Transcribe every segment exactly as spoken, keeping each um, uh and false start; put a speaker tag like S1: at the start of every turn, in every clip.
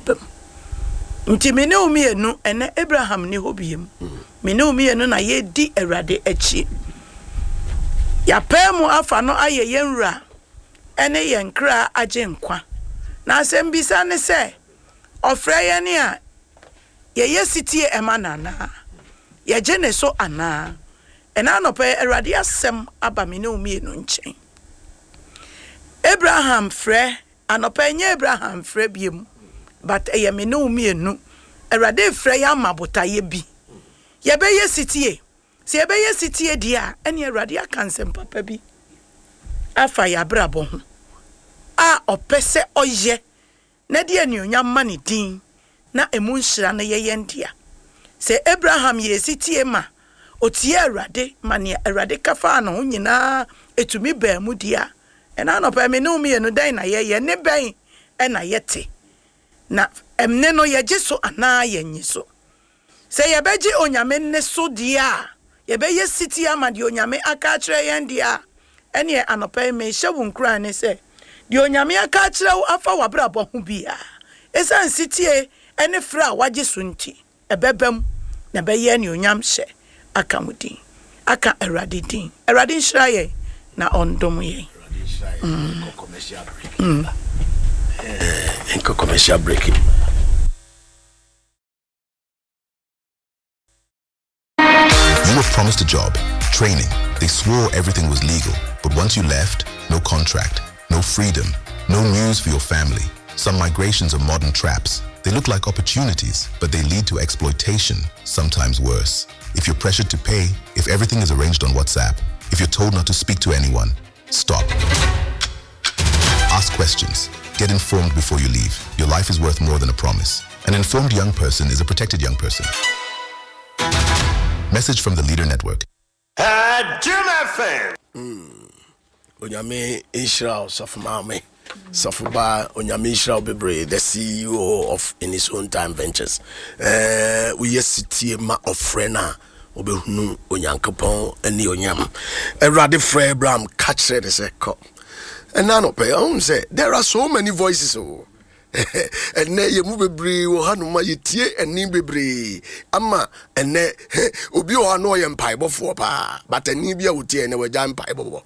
S1: abem nti me ne umi enu ene Abraham ni hobiem me ne umi enu na ye di Awurade achi ya pemu afa no aye yenwura ene yenkra agye nkwa na asem bisa ne se ofre ye ne a ye yesitie emanana ye gene so ana ena no pe Awurade asem aba me ne umi enu nchen Abraham frɛ anopa nye Abraham frɛ biem but eye me no umi enu Awurade frɛ ya mabota ye bi ye be ye sitie se ye be ye sitie dia ene Awurade aka nsɛm papa bi afa ya brabo ho a opese oye na dia ni onyam ne din na emu nhira na ye yendia se Abraham ye sitie ma otie Awurade ma ne Awurade kafa na nyina etumi ba mu dia ena no pa me no mi enu dan na ye ye ne ben e na yete na emne no ye giso ana ye nyiso se ye beji onyame ne so dia ye be ye siti ama de onyame aka kire yen dia ene anopa me hyewu nkura ne se de onyame aka kire afa wabrabo ho bia esan sitie ene fra wagiso nti ebebam na be ye ne onyam hye aka mudin aka Awurade din Awurade nhira ye na ondom ye Mm.
S2: commercial break. Mm. Uh, commercial break.
S3: You were promised a job, training. They swore everything was legal, but once you left, no contract, no freedom, no news for your family. Some migrations are modern traps. They look like opportunities, but they lead to exploitation, sometimes worse. If you're pressured to pay, if everything is arranged on WhatsApp, if you're told not to speak to anyone, stop. Ask questions. Get informed before you leave. Your life is worth more than a promise. An informed young person is a protected young person. Message from the Leader Network.
S2: Uh, Jim F M. Onyame Israel Sofumame. Sofuba Onyame Israel Bebre, the C E O of In His Own Time Ventures. Uh, we yesitie ma ofrena. Obehunu onyankopon eni onyam Awurade frɛ Abraham catch it say come and now no pay on say there are so many voices oh and ne ye mu bebre wo hanoma ye tie eni bebre ama ene obi o hano ye mpaibofo pa but eni bia wo tie ne waja mpaibobo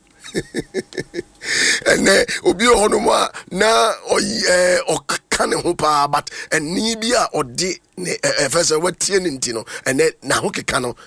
S2: ene obi o hanoma na oy okane ho pa but eni bia odi ne efese watie ne ntino ene na ho keka no